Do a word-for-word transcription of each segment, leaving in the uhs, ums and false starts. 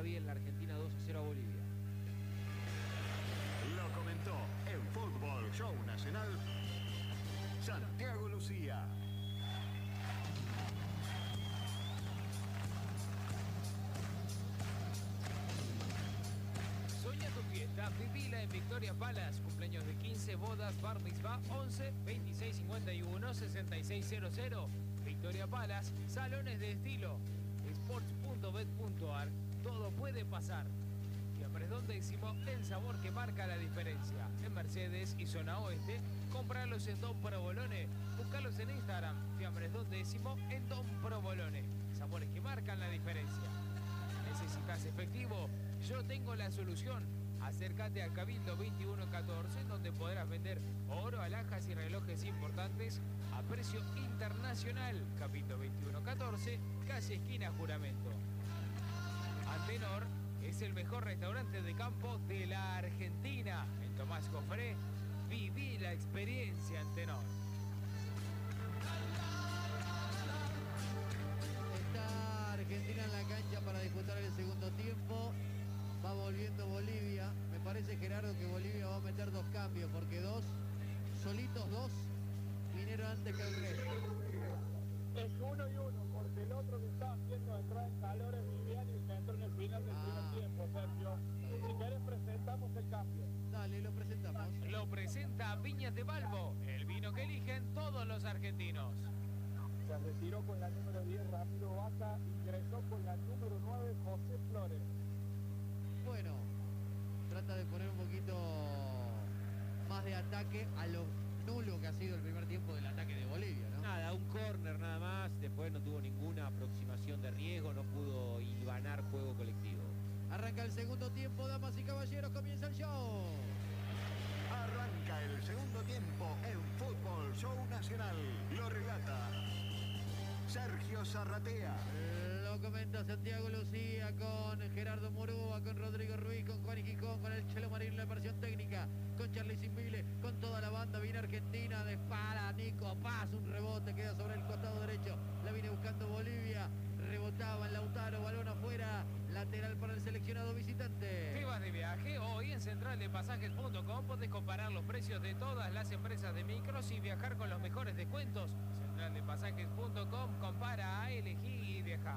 bien la Argentina dos a cero a Bolivia. Lo comentó en Fútbol Show Nacional Santiago Lucía. Soña tu fiesta, vivila en Victoria Palace. Cumpleaños de quince, bodas, bar mitzvah, once, veintiséis cincuenta y uno, sesenta y seis cero cero. Victoria Palace, salones de estilo. sports punto bet punto ar, todo puede pasar. Fiambres Don Décimo, el sabor que marca la diferencia. En Mercedes y zona oeste, compralos en Don Provolone. Búscalos en Instagram, Fiambres Don Décimo en Don Provolone. Sabores que marcan la diferencia. ¿Necesitas efectivo? Yo tengo la solución. Acércate a Cabildo veintiuno catorce, donde podrás vender oro, alhajas y relojes importantes a precio internacional. Cabildo veintiuno catorce, calle esquina Juramento. Antenor es el mejor restaurante de campo de la Argentina. En Tomás Cofré, viví la experiencia Antenor. Está Argentina en la cancha para disputar el segundo tiempo. Va volviendo Bolivia. Me parece, Gerardo, que Bolivia va a meter dos cambios, porque dos, solitos dos, vinieron antes que el resto. Es uno y uno, porque el otro que estaba haciendo entrar en calor es Viviani y que entró en el final del Ah. primer tiempo, Sergio. Si querés presentamos el cambio. Dale, lo presentamos. Lo presenta Viñas de Balbo, el vino que eligen todos los argentinos. Se retiró con la número diez Ramiro Vaca, ingresó con la número nueve José Flores. Bueno, trata de poner un poquito más de ataque a lo nulo que ha sido el primer tiempo del ataque de Bolivia, ¿no? Nada, un córner nada más, después no tuvo ninguna aproximación de riesgo, no pudo hilvanar juego colectivo. Arranca el segundo tiempo, damas y caballeros, comienza el show. Arranca el segundo tiempo en Fútbol Show Nacional. Lo relata Sergio Zarratea. Lo comenta Santiago Lucía con Gerardo Murúa, con Rodrigo Ruiz, con Juan Quijón, con el Chelo Marín en la versión técnica, con Charly Simbile, con toda la banda. Viene Argentina, dispara Nico Paz, un rebote, queda sobre el costado derecho, la viene buscando Bolivia, rebotaba en Lautaro, balón afuera, lateral para el seleccionado visitante. ¿Te vas de viaje? Hoy en central de pasajes punto com podés comparar los precios de todas las empresas de micros y viajar con los mejores descuentos. central de pasajes punto com, compara, elegí y viaja.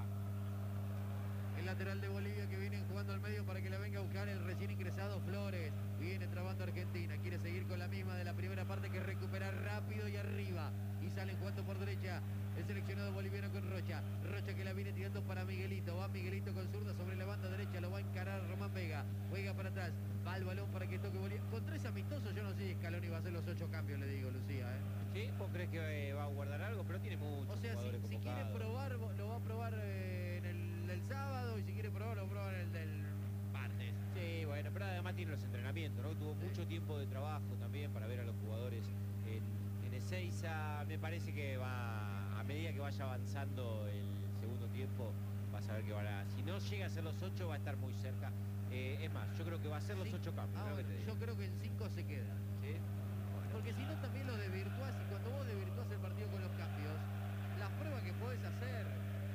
El lateral de Bolivia que viene jugando al medio para que la venga a buscar el recién ingresado Flores. Viene trabando Argentina, quiere seguir con la misma de la primera parte, que es recuperar rápido y arriba. Y salen jugando por derecha el seleccionado boliviano con Rocha. Rocha que la viene tirando para Miguelito. Va Miguelito con zurda sobre la banda derecha, lo va a encarar Román Vega. Juega para atrás, va el balón para que toque Bolivia. Con tres amistosos yo no sé si Scaloni va a hacer los ocho cambios, le digo, Lucía, ¿eh? ¿Sí? ¿Vos crees que eh, va a guardar algo? Pero tiene muchos O sea, jugadores si, si quiere convocados. probar, lo va a probar eh, en el del sábado, y si quiere probar, lo va a probar en el del martes. Sí, bueno, pero además tiene los entrenamientos, ¿no? Tuvo mucho tiempo de trabajo también para ver a los jugadores en, en Ezeiza. Me parece que va, a medida que vaya avanzando el segundo tiempo, vas a ver que van a, si no llega a ser los ocho, va a estar muy cerca. Eh, es más, yo creo que va a ser los Sí. ocho cambios. Ah, mirá lo que bueno, te digo. yo creo que en cinco se queda. ¿Sí? Bueno. Porque si no también lo desvirtuás, y cuando vos desvirtuás el partido con los cambios, las pruebas que podés hacer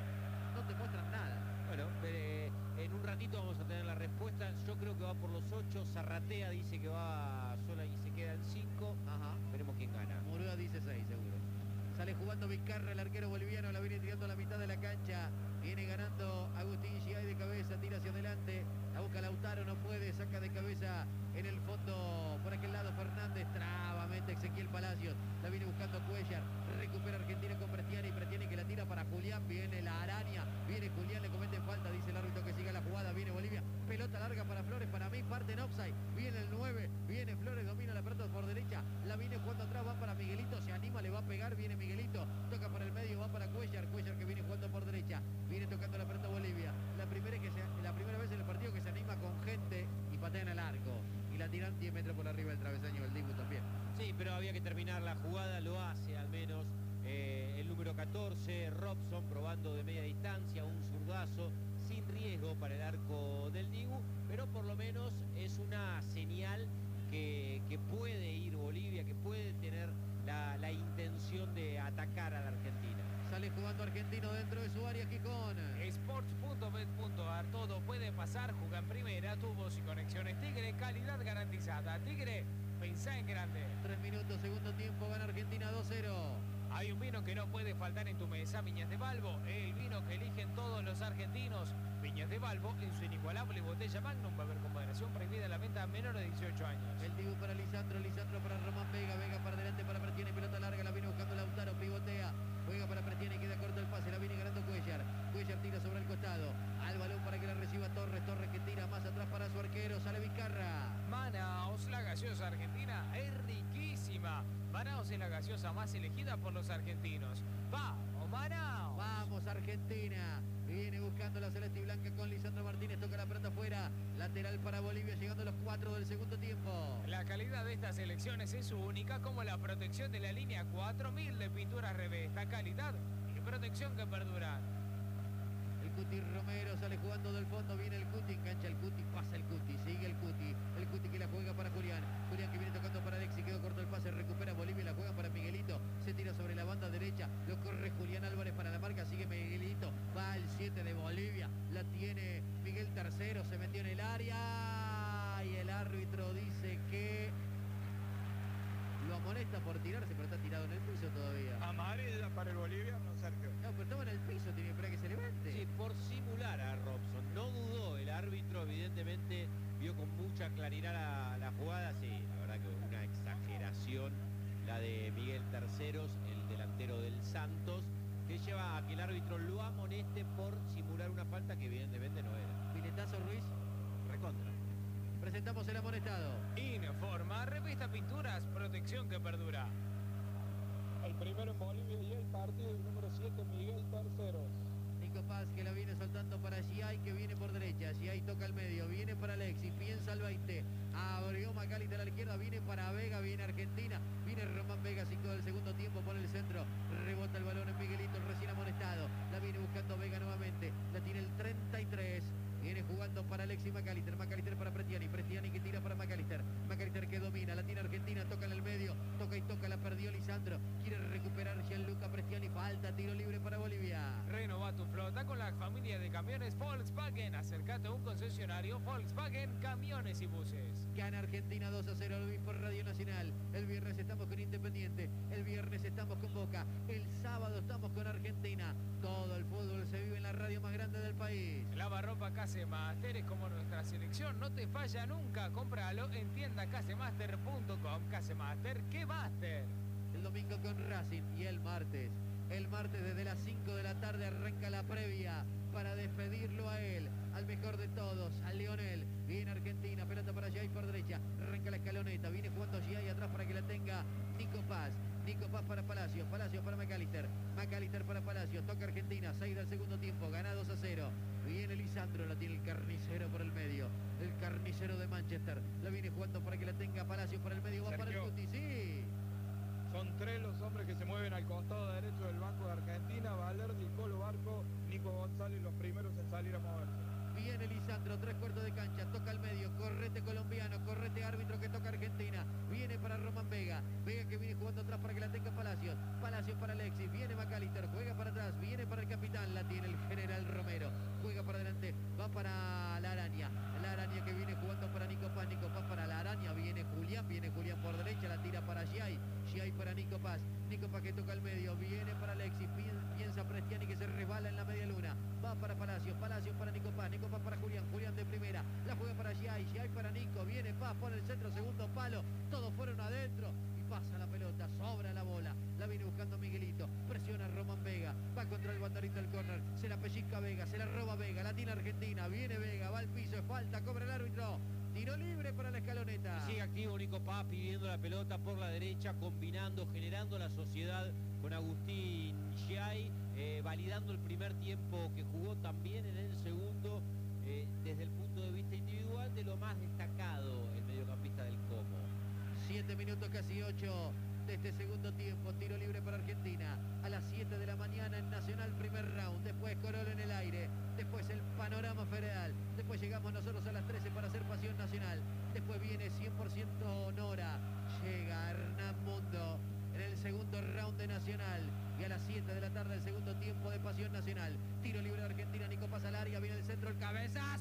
no te muestran nada. Bueno, eh, en un ratito vamos a tener la respuesta. Yo creo que va por los ocho. Zarratea dice que va sola y se queda en cinco. Ajá. Veremos quién gana. Murúa dice seis, seguro. Sale jugando Vizcarra, el arquero boliviano, la viene tirando a la mitad de la cancha. Viene ganando Agustín Giay de cabeza, tira hacia adelante. La busca Lautaro, no puede, saca de cabeza en el fondo por aquel lado Fernández. Trabamente Ezequiel Palacios, la viene buscando Cuellar. Recupera Argentina con Prestiani, Prestiani que la tira para Julián. Viene la araña, viene Julián, le comete falta, dice el árbitro que siga la jugada. Viene Bolivia, pelota larga para Flores, para mí parte en offside. Viene el nueve, viene Flores, domina la pelota por derecha. La viene jugando atrás, va para Miguelito, se anima, le va a pegar. Viene Miguelito, toca por el medio, va para Cuellar. Cuellar que viene jugando por derecha. Viene tocando la pelota Bolivia. La primera, que se, la primera vez en el partido que se anima con gente y patean al arco. Y la tiran diez metros por arriba del travesaño, el Dibu también. Sí, pero había que terminar la jugada, lo hace al menos eh, el número catorce, Robson, probando de media distancia, un zurdazo, sin riesgo para el arco del Dibu, pero por lo menos es una señal que, que puede ir Bolivia, que puede tener la, la intención de atacar a la Argentina. Sale jugando Argentino dentro de su área, Gijón. Sports punto bet punto ar, todo puede pasar, juega en primera, tubos y conexiones Tigre, calidad garantizada. Tigre, pensá en grande. Tres minutos, segundo tiempo, gana Argentina dos cero. Hay un vino que no puede faltar en tu mesa, Viñas de Balbo, el vino que eligen todos los argentinos. Viñas de Balbo, en su inigualable botella Magnum, va a haber con moderación, prohibida la venta a menores de dieciocho años. El Dibu para Lisandro, Lisandro para Román Vega, Vega para adelante para Pretiani, pelota larga, la viene buscando Lautaro, pivotea, juega para Pretiani, queda corto el pase, la viene ganando Cuellar, Cuellar tira sobre el costado, al balón para que la reciba Torres, Torres que tira más atrás para su arquero, sale Vizcarra. Manaos, la gaseosa argentina es riquísima. Manaos es la gaseosa más elegida por los argentinos. ¡Vamos, Manaos! Vamos, Argentina. Viene buscando la celeste y blanca con Lisandro Martínez. Toca la pelota afuera. Lateral para Bolivia, llegando a los cuatro del segundo tiempo. La calidad de estas elecciones es única, como la protección de la línea cuatro mil de pintura Revesta. Calidad y protección que perduran. El Cuti Romero sale jugando del fondo, viene el Cuti, engancha el Cuti, pasa el Cuti, sigue el Cuti, el Cuti que la juega para Julián, Julián que viene tocando para Alexis, quedó corto el pase, recupera Bolivia, la juega para Miguelito, se tira sobre la banda derecha, lo corre Julián Álvarez para la marca, sigue Miguelito, va al siete de Bolivia, la tiene Miguel Tercero, se metió en el área y el árbitro dice que lo amonesta por tirarse, pero está tirado en el piso todavía. Amarilla para el boliviano, Sergio. No, pero estaba en el piso, tiene que esperar que se levante. Sí, por simular a Robson. No dudó el árbitro, evidentemente vio con mucha claridad la, la jugada. Sí, la verdad que una exageración la de Miguel Terceros, el delantero del Santos, que lleva a que el árbitro lo amoneste por simular una falta que evidentemente no era. Piletazo Ruiz. Recontra. Presentamos el amonestado. Informa, revista pinturas, protección que perdura. El primero en Bolivia y el partido el número siete, Miguel Terceros. Nico Paz que la viene soltando para Giai, que viene por derecha. Giai toca al medio, viene para Alexis, piensa al veinte. Abrió Macalister a la izquierda, viene para Vega, viene Argentina. Viene Román Vega, cinco del segundo tiempo por el centro. Rebota el balón en Miguelito, el recién amonestado. La viene buscando Vega nuevamente. La tiene el treinta y tres. Viene jugando para Alexis Macalister, Macalister para Pretiani, Pretiani que tira para Macalister, Macalister que domina, la tiene Argentina, toca en el medio, toca y toca, la perdió Lisandro, quiere recuperar Gianluca Pretiani, falta, tiro libre para Bolivia. Renova tu flota con la familia de camiones Volkswagen, acércate a un concesionario Volkswagen, camiones y buses. Gana Argentina dos a cero, lo vi por Radio Nacional, el viernes estamos con Independiente, el viernes estamos con Boca, el sábado estamos con Argentina, todo el fútbol se vive en la radio más grande del país. Lavarropa Casemaster es como nuestra selección, no te falla nunca. Cómpralo en tienda casemaster punto com. Casemaster, ¿qué máster? El domingo con Racing y el martes. El martes desde las cinco de la tarde arranca la previa para despedirlo a él, al mejor de todos, a Lionel. Viene Argentina, pelota para Giai por derecha, arranca la escaloneta, viene jugando Giai atrás para que la tenga Nico Paz. Nico Paz para Palacios, Palacios para Macalister, Macalister para Palacios, toca Argentina, seis del segundo tiempo, gana dos a cero. Viene Lisandro, la tiene el carnicero por el medio, el carnicero de Manchester, la viene jugando para que la tenga Palacios por el medio, va para el Sergio. Cuti, sí. Son tres los hombres que se mueven al costado derecho del banco de Argentina, Valerdi, Colo Barco, Nico González, los primeros en salir a moverse. Viene Lisandro, tres cuartos de cancha, toca al medio, correte colombiano, correte árbitro que toca Argentina, viene para Román Vega, Vega que viene jugando atrás para que la tenga Palacios, Palacios para Alexis, viene Macalister, juega para atrás, viene para el capitán, la tiene el general Romero, juega para adelante, va para la araña, la araña que viene jugando para Nico Paz, Nico Paz para la araña, viene Julián, viene Julián por derecha, la tira para Giai, Giai para Nico Paz, Nico Paz que toca al medio, viene para Alexis, piensa Prestiani que se resbala en la media luna, va para Palacios, Palacios para Nico Paz, Nico Paz para Julián, Julián de primera, la juega para Giai, Giai para Nico, viene Paz, pone el centro, segundo palo, todos fueron adentro y pasa la pelota, sobra la bola, la viene buscando Miguelito, presiona Román Vega, va contra el banderín del córner, se la pellizca Vega, se la roba Vega, la tiene Argentina, viene Vega, va al piso, es falta, cobra el árbitro, tiro libre para la escaloneta. Sigue activo Nico Paz pidiendo la pelota por la derecha, combinando, generando la sociedad con Agustín Giai, eh, validando el primer tiempo que jugó también en el segundo, eh, desde el punto de vista individual, de lo más destacado el mediocampista del Como. Siete minutos, casi ocho de este segundo tiempo, tiro libre para Argentina, a las siete de la mañana en Nacional, primer round, después Corol en el aire, después el panorama federal, después llegamos nosotros a las trece para hacer Pasión Nacional, después viene cien por ciento Nora, llega Hernán Mundo en el segundo round de Nacional, y a las siete de la tarde el segundo tiempo de Pasión Nacional. Tiro libre de Argentina, Nico pasa al área, viene el centro, el cabeza.